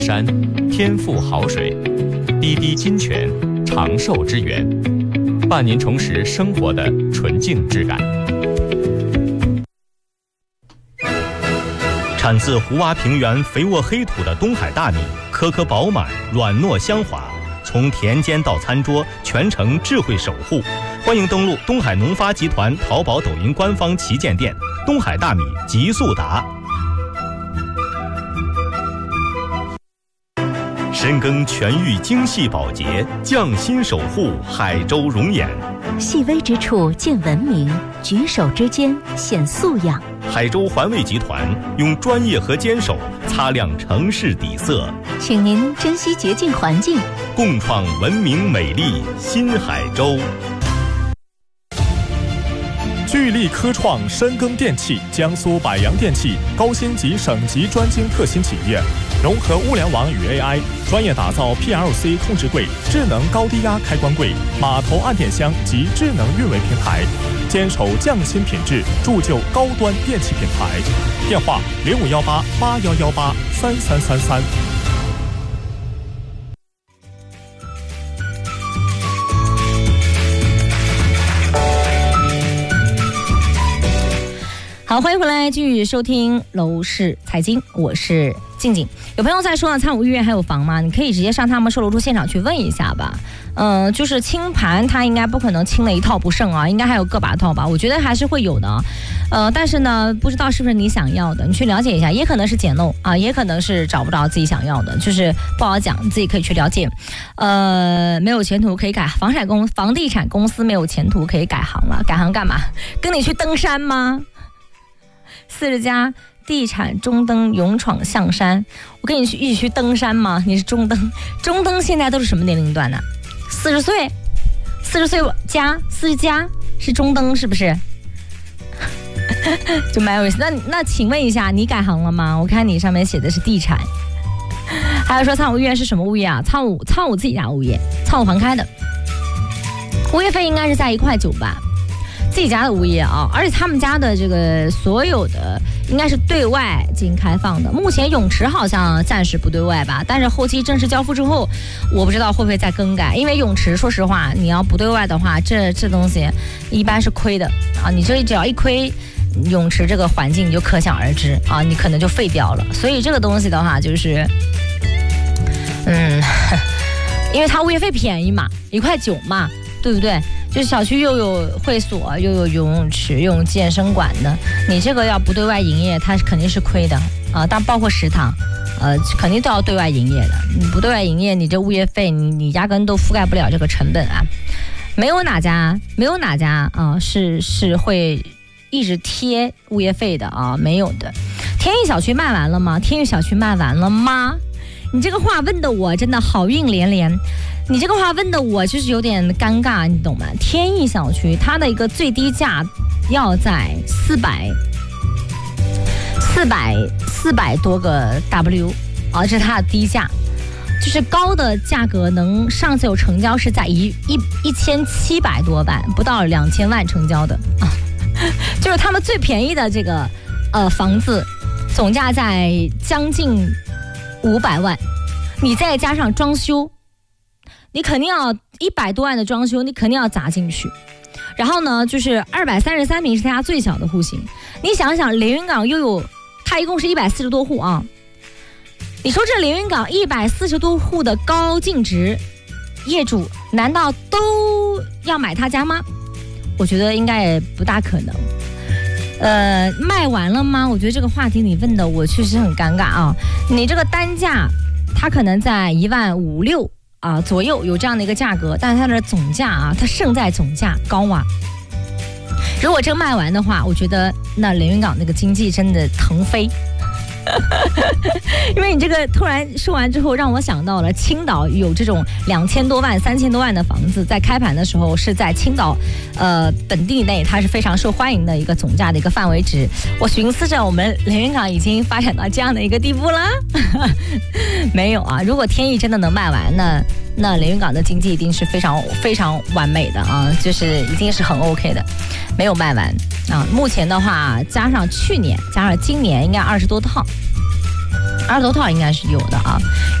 山天赋好水，滴滴金泉长寿之源，伴您重拾生活的纯净质感。 产自胡洼平原肥沃黑土的东海大米，颗颗饱满，软糯香滑，从田间到餐桌，全程智慧守护。欢迎登录东海农发集团淘宝、抖音官方旗舰店“东海大米极速达”。深耕全域精细保洁，匠心守护海州容颜。 细微之处见文明，举手之间显素养。 海州环卫集团用专业和坚守擦亮城市底色， 请您珍惜洁净环境， 共创文明美丽新海州。 聚力科创深耕电器，江苏百洋电器高星级省级专精特新企业，融合物联网与 AI， 专业打造 PLC 控制柜、智能高低压开关柜、码头按电箱及智能运维平台，坚守匠心品质，铸就高端电器品牌。电话051881183333。 好，欢迎回来，继续收听楼市财经，我是静静。有朋友在说参五医院还有房吗？你可以直接上他们售楼处现场去问一下吧。就是清盘，它应该不可能清了一套不剩啊，应该还有个把套吧，我觉得还是会有的。但是呢，不知道是不是你想要的，你去了解一下，也可能是捡漏啊，也可能是找不着自己想要的，就是不好讲，你自己可以去了解。没有前途可以改，房地产公司没有前途可以改行了，改行干嘛？跟你去登山吗？40家地产中登勇闯象山，我跟你一起去登山吗？你是中登，中登现在都是什么年龄段呢？40岁加40加是中登是不是？就蛮有意思。那请问一下，你改行了吗？我看你上面写的是地产。还有说苍梧物业是什么物业啊？苍梧自己家物业，苍梧房开的，物业费应该是在1.9块吧。自己家的物业啊，而且他们家的这个所有的应该是对外进行开放的。目前泳池好像暂时不对外吧，但是后期正式交付之后，我不知道会不会再更改。因为泳池说实话，你要不对外的话，这东西一般是亏的啊。你这只要一亏，泳池这个环境你就可想而知啊，你可能就废掉了。所以这个东西的话，就是因为它物业费便宜嘛，1.9块嘛，对不对？就是小区又有会所，又有游泳池，又有健身馆的，你这个要不对外营业，它肯定是亏的啊。但包括食堂，肯定都要对外营业的。你不对外营业，你这物业费，你压根都覆盖不了这个成本啊。没有哪家啊是会一直贴物业费的啊，没有的。天意小区卖完了吗？你这个话问的我真的好运连连。你这个话问的我就是有点尴尬，你懂吗？天意小区它的一个最低价要在400多个 W 啊，这是它的低价。就是高的价格能上次有成交是在1700多万，不到2000万成交的啊。就是他们最便宜的这个房子，总价在将近500万，你再加上装修。你肯定要100多万的装修，你肯定要砸进去。然后呢，就是233平是他家最小的户型。你想想，连云港又有，它一共是140多户啊。你说这连云港140多户的高净值业主，难道都要买他家吗？我觉得应该也不大可能。卖完了吗？我觉得这个话题你问的我确实很尴尬啊。你这个单价，它可能在1.56万啊左右有这样的一个价格，但是它的总价啊，它胜在总价高啊。如果真卖完的话，我觉得那连云港那个经济真的腾飞。因为你这个突然说完之后，让我想到了青岛有这种2000多万、3000多万的房子，在开盘的时候是在青岛本地内，它是非常受欢迎的一个总价的一个范围值。我寻思着我们连云港已经发展到这样的一个地步了。没有啊，如果天意真的能卖完，那连云港的经济一定是非常非常完美的啊，就是一定是很 OK 的。没有卖完啊，目前的话加上去年加上今年应该20多套。 二十多套应该是有的啊。